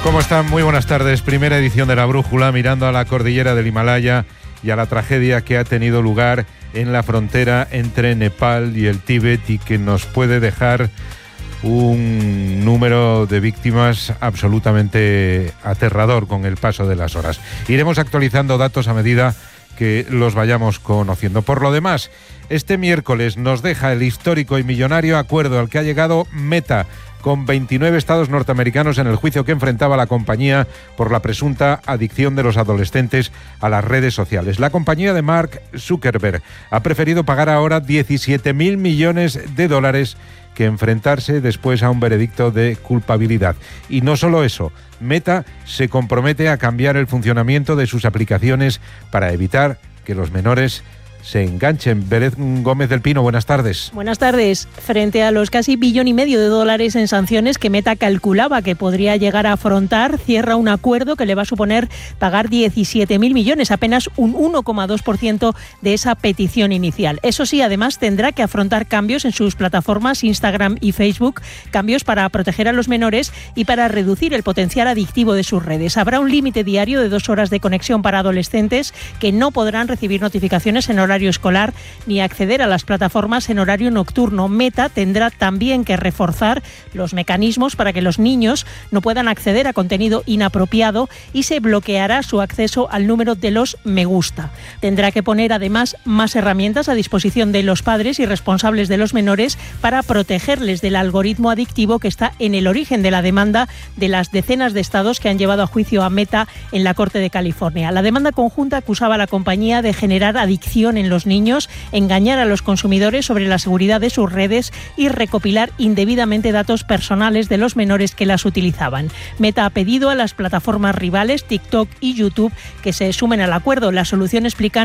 ¿Cómo están? Muy buenas tardes. Primera edición de La Brújula, mirando a la cordillera del Himalaya y a la tragedia que ha tenido lugar en la frontera entre Nepal y el Tíbet y que nos puede dejar un número de víctimas absolutamente aterrador con el paso de las horas. Iremos actualizando datos a medida que los vayamos conociendo. Por lo demás, este miércoles nos deja el histórico y millonario acuerdo al que ha llegado Meta con 29 estados norteamericanos en el juicio que enfrentaba la compañía por la presunta adicción de los adolescentes a las redes sociales. La compañía de Mark Zuckerberg ha preferido pagar ahora $17.000 millones que enfrentarse después a un veredicto de culpabilidad. Y no solo eso, Meta se compromete a cambiar el funcionamiento de sus aplicaciones para evitar que los menores se enganchen. Belén Gómez del Pino, buenas tardes. Buenas tardes. Frente a los casi $1,5 billones en sanciones que Meta calculaba que podría llegar a afrontar, cierra un acuerdo que le va a suponer pagar 17.000 millones, apenas un 1,2% de esa petición inicial. Eso sí, además tendrá que afrontar cambios en sus plataformas Instagram y Facebook, cambios para proteger a los menores y para reducir el potencial adictivo de sus redes. Habrá un límite diario de 2 horas de conexión para adolescentes que no podrán recibir notificaciones en horario escolar ni acceder a las plataformas en horario nocturno. Meta tendrá también que reforzar los mecanismos para que los niños no puedan acceder a contenido inapropiado y se bloqueará su acceso al número de los me gusta. Tendrá que poner además más herramientas a disposición de los padres y responsables de los menores para protegerles del algoritmo adictivo que está en el origen de la demanda de las decenas de estados que han llevado a juicio a Meta en la Corte de California. La demanda conjunta acusaba a la compañía de generar adicción en los niños, engañar a los consumidores sobre la seguridad de sus redes y recopilar indebidamente datos personales de los menores que las utilizaban. Meta ha pedido a las plataformas rivales TikTok y YouTube que se sumen al acuerdo. La solución, explican,